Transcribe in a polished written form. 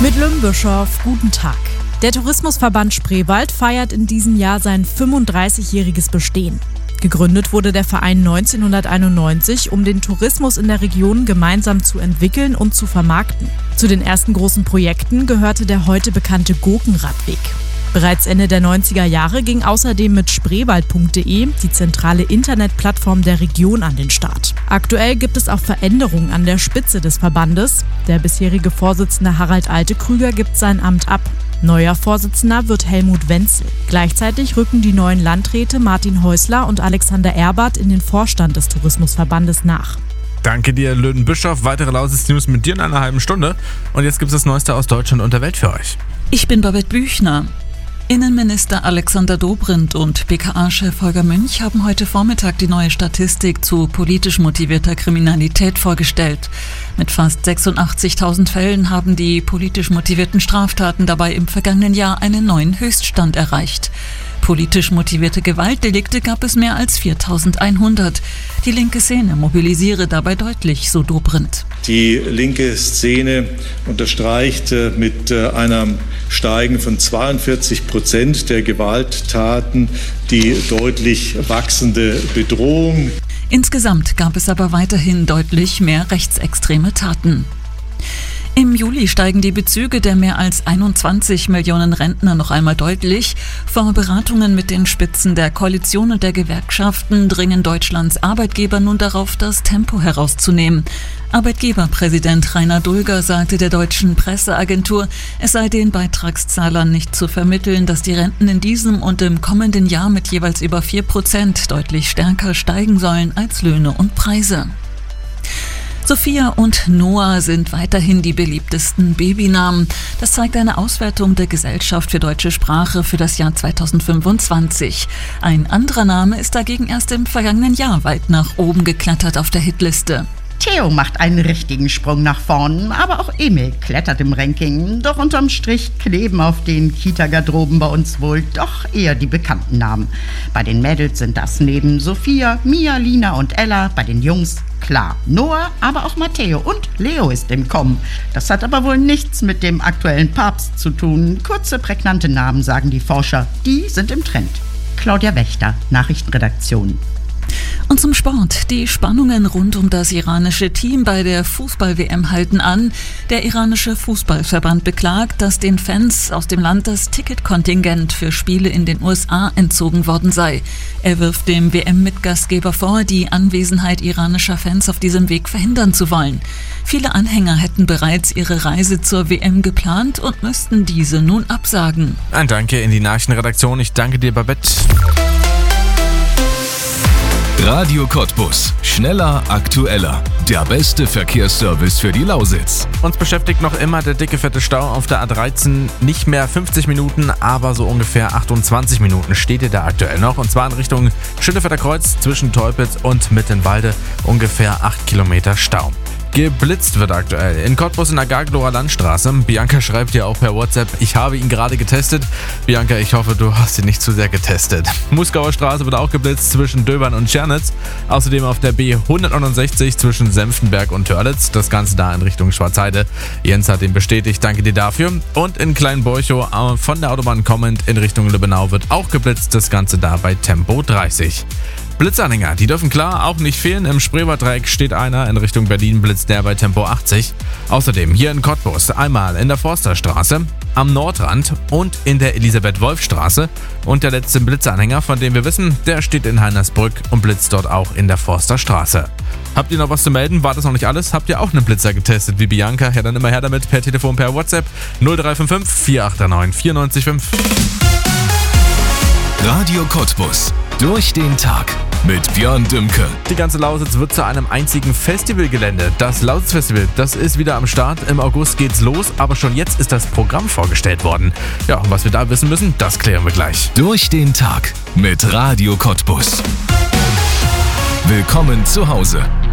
Mit Lümbischow, guten Tag. Der Tourismusverband Spreewald feiert in diesem Jahr sein 35-jähriges Bestehen. Gegründet wurde der Verein 1991, um den Tourismus in der Region gemeinsam zu entwickeln und zu vermarkten. Zu den ersten großen Projekten gehörte der heute bekannte Gurkenradweg. Bereits Ende der 90er Jahre ging außerdem mit spreewald.de die zentrale Internetplattform der Region an den Start. Aktuell gibt es auch Veränderungen an der Spitze des Verbandes. Der bisherige Vorsitzende Harald Altekrüger gibt sein Amt ab. Neuer Vorsitzender wird Helmut Wenzel. Gleichzeitig rücken die neuen Landräte Martin Häusler und Alexander Erbert in den Vorstand des Tourismusverbandes nach. Danke dir, Lüdenbischof. Weitere Lausitz-News mit dir in einer halben Stunde. Und jetzt gibt es das Neueste aus Deutschland und der Welt für euch. Ich bin Babette Büchner. Innenminister Alexander Dobrindt und BKA-Chef Holger Münch haben heute Vormittag die neue Statistik zu politisch motivierter Kriminalität vorgestellt. Mit fast 86.000 Fällen haben die politisch motivierten Straftaten dabei im vergangenen Jahr einen neuen Höchststand erreicht. Politisch motivierte Gewaltdelikte gab es mehr als 4.100. Die linke Szene mobilisiere dabei deutlich, so Dobrindt. Die linke Szene unterstreicht mit einem Steigen von 42% der Gewalttaten die deutlich wachsende Bedrohung. Insgesamt gab es aber weiterhin deutlich mehr rechtsextreme Taten. Im Juli steigen die Bezüge der mehr als 21 Millionen Rentner noch einmal deutlich. Vor Beratungen mit den Spitzen der Koalition und der Gewerkschaften dringen Deutschlands Arbeitgeber nun darauf, das Tempo herauszunehmen. Arbeitgeberpräsident Rainer Dulger sagte der deutschen Presseagentur, es sei den Beitragszahlern nicht zu vermitteln, dass die Renten in diesem und im kommenden Jahr mit jeweils über 4% deutlich stärker steigen sollen als Löhne und Preise. Sophia und Noah sind weiterhin die beliebtesten Babynamen. Das zeigt eine Auswertung der Gesellschaft für deutsche Sprache für das Jahr 2025. Ein anderer Name ist dagegen erst im vergangenen Jahr weit nach oben geklettert auf der Hitliste. Theo macht einen richtigen Sprung nach vorn, aber auch Emil klettert im Ranking. Doch unterm Strich kleben auf den Kita-Garderoben bei uns wohl doch eher die bekannten Namen. Bei den Mädels sind das neben Sophia, Mia, Lina und Ella, bei den Jungs klar Noah, aber auch Matteo und Leo ist im Kommen. Das hat aber wohl nichts mit dem aktuellen Papst zu tun. Kurze, prägnante Namen, sagen die Forscher, die sind im Trend. Claudia Wächter, Nachrichtenredaktion. Und zum Sport. Die Spannungen rund um das iranische Team bei der Fußball-WM halten an. Der iranische Fußballverband beklagt, dass den Fans aus dem Land das Ticketkontingent für Spiele in den USA entzogen worden sei. Er wirft dem WM-Mitgastgeber vor, die Anwesenheit iranischer Fans auf diesem Weg verhindern zu wollen. Viele Anhänger hätten bereits ihre Reise zur WM geplant und müssten diese nun absagen. Ein Danke in die Nachrichtenredaktion. Ich danke dir, Babette. Radio Cottbus. Schneller, aktueller. Der beste Verkehrsservice für die Lausitz. Uns beschäftigt noch immer der dicke, fette Stau auf der A13. Nicht mehr 50 Minuten, aber so ungefähr 28 Minuten steht ihr da aktuell noch. Und zwar in Richtung Schönefetter Kreuz zwischen Teupitz und Mittenwalde. Ungefähr 8 Kilometer Stau. Geblitzt wird aktuell in Cottbus in der Gaglower Landstraße. Bianca schreibt dir auch per WhatsApp, ich habe ihn gerade getestet. Bianca, ich hoffe, du hast ihn nicht zu sehr getestet. Muskauer Straße wird auch geblitzt zwischen Döbern und Tschernitz. Außerdem auf der B169 zwischen Senftenberg und Törlitz. Das Ganze da in Richtung Schwarzheide. Jens hat ihn bestätigt, danke dir dafür. Und in Kleinborchow von der Autobahn kommend in Richtung Lübbenau wird auch geblitzt. Das Ganze da bei Tempo 30. Blitzanhänger, die dürfen klar auch nicht fehlen. Im Spreewalddreieck steht einer, in Richtung Berlin blitzt der bei Tempo 80. Außerdem hier in Cottbus einmal in der Forsterstraße, am Nordrand und in der Elisabeth-Wolf-Straße. Und der letzte Blitzanhänger, von dem wir wissen, der steht in Heinersbrück und blitzt dort auch in der Forsterstraße. Habt ihr noch was zu melden? War das noch nicht alles? Habt ihr auch einen Blitzer getestet wie Bianca? Ja, dann immer her damit per Telefon, per WhatsApp 0355 489 94,5. Radio Cottbus. Durch den Tag mit Björn Dümke. Die ganze Lausitz wird zu einem einzigen Festivalgelände. Das Lausitz-Festival, das ist wieder am Start. Im August geht's los, aber schon jetzt ist das Programm vorgestellt worden. Ja, und was wir da wissen müssen, das klären wir gleich. Durch den Tag mit Radio Cottbus. Willkommen zu Hause.